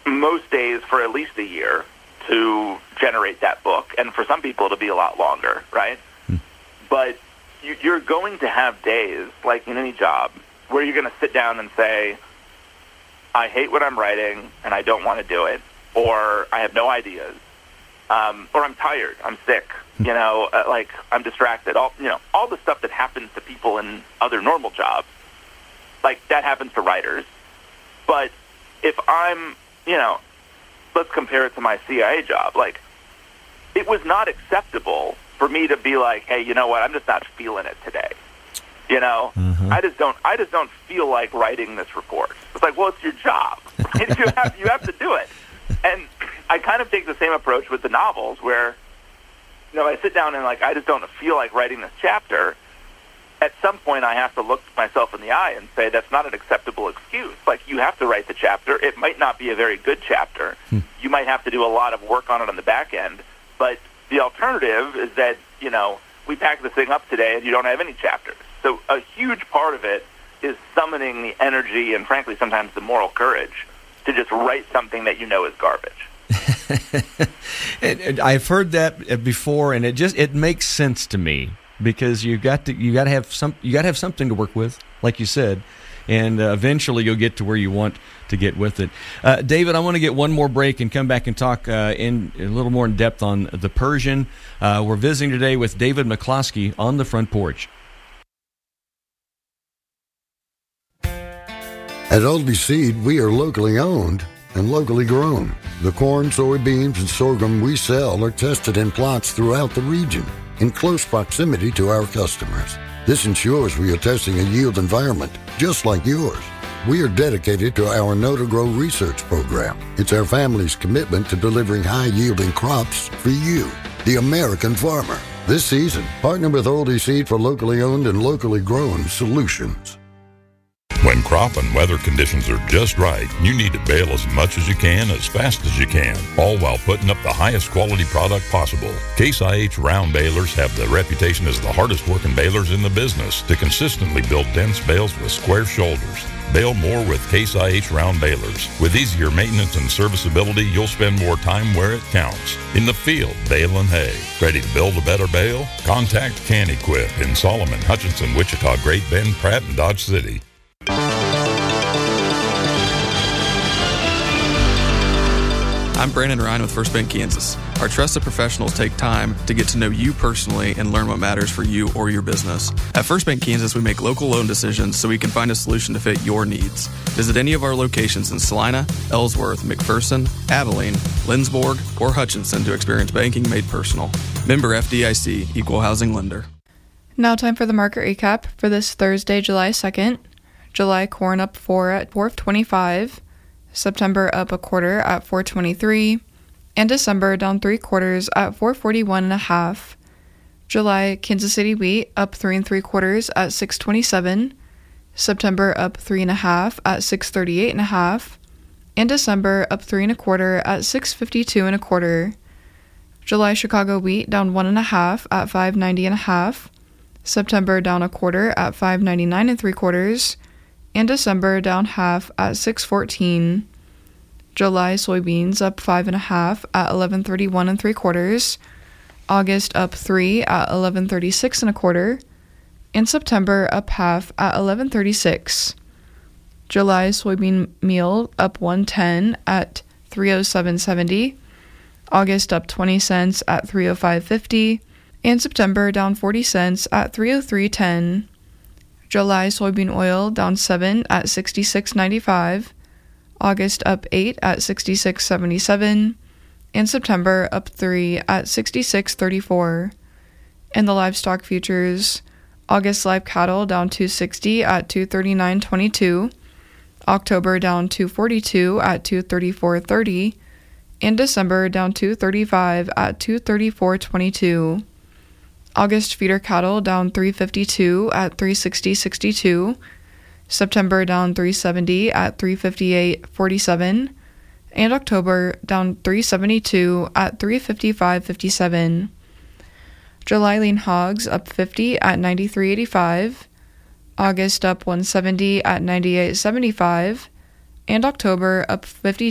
most days for at least a year to generate that book, and for some people it'll be a lot longer, right? But you're going to have days, like in any job, where you're going to sit down and say, I hate what I'm writing, and I don't want to do it, or I have no ideas, or I'm tired, I'm sick, like I'm distracted. All the stuff that happens to people in other normal jobs, like that happens to writers. But if I'm, let's compare it to my CIA job. Like, it was not acceptable for me to be like, hey, you know what? I'm just not feeling it today. Mm-hmm. I just don't feel like writing this report. It's like, well, it's your job. You have to do it. And I kind of take the same approach with the novels, where, I sit down and like, I just don't feel like writing this chapter. At some point, I have to look myself in the eye and say, that's not an acceptable excuse. Like, you have to write the chapter. It might not be a very good chapter. You might have to do a lot of work on it on the back end. But the alternative is that, we pack this thing up today and you don't have any chapters. So a huge part of it is summoning the energy and, frankly, sometimes the moral courage to just write something that is garbage. And I've heard that before, and it makes sense to me, because you got to have something to work with, like you said, and eventually you'll get to where you want to get with it. David, I want to get one more break and come back and talk in a little more in depth on The Persian. We're visiting today with David McCloskey on the Front Porch. At Aldi Seed, we are locally owned and locally grown. The corn, soybeans, and sorghum we sell are tested in plots throughout the region in close proximity to our customers. This ensures we are testing a yield environment just like yours. We are dedicated to our Know to Grow research program. It's our family's commitment to delivering high-yielding crops for you, the American farmer. This season, partner with Aldi Seed for locally owned and locally grown solutions. When crop and weather conditions are just right, you need to bale as much as you can, as fast as you can, all while putting up the highest quality product possible. Case IH round balers have the reputation as the hardest working balers in the business to consistently build dense bales with square shoulders. Bale more with Case IH round balers. With easier maintenance and serviceability, you'll spend more time where it counts. In the field, baling hay. Ready to build a better bale? Contact Can-Equip in Solomon, Hutchinson, Wichita, Great Bend, Pratt, and Dodge City. I'm Brandon Ryan with First Bank Kansas. Our trusted professionals take time to get to know you personally and learn what matters for you or your business. At First Bank Kansas, we make local loan decisions so we can find a solution to fit your needs. Visit any of our locations in Salina, Ellsworth, McPherson, Abilene, Lindsborg, or Hutchinson to experience banking made personal. Member FDIC, Equal Housing Lender. Now time for the market recap for this Thursday, July 2nd. July corn up 4 at $4.25. September up a quarter at $4.23, and December down 3/4 at $4.41.5. July Kansas City wheat up 3 3/4 at $6.27. September up 3 1/2 at $6.38.5, and December up 3 1/4 at $6.52 1/4. July Chicago wheat down 1 1/2 at $5.90.5. September down a quarter at $5.99 3/4. And December down half at $6.14. July soybeans up 5 1/2 at $11.31 3/4. August up 3 at $11.36 1/4. And September up half at $11.36. July soybean meal up 1.10 at $3.0770. August up 20 cents at $3.0550. And September down 40 cents at $3.0310. July soybean oil down 7 at $66.95, August up 8 at $66.77, and September up 3 at $66.34. In the livestock futures, August live cattle down 260 at $239.22, October down 242 at $234.30, and December down 235 at $234.22. August feeder cattle down 352 at 360.62, September down 370 at 358.47, and October down 372 at 355.57. July lean hogs up 50 at 93.85, August up 170 at 98.75, and October up 50